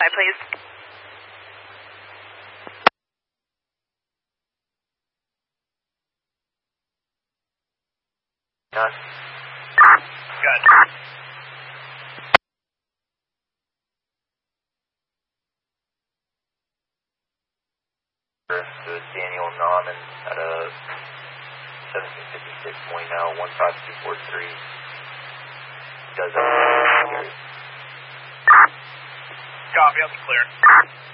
Standby, please. None. Good. To Daniel Nauman at a 1756 Moyniel 15243. Does that? Copy, I'll be clear.